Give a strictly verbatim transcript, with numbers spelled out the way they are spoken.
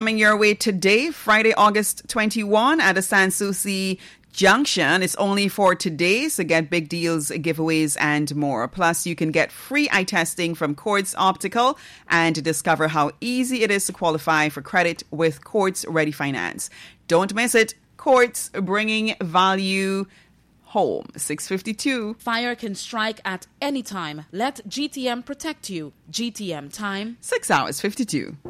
coming your way today, Friday, August twenty-first at the Sans Souci Junction. It's only for today, so get big deals, giveaways, and more. Plus, you can get free eye testing from Quartz Optical and discover how easy it is to qualify for credit with Quartz Ready Finance. Don't miss it. Quartz, bringing value home. six fifty-two. Fire can strike at any time. Let G T M protect you. G T M time. six hours fifty-two.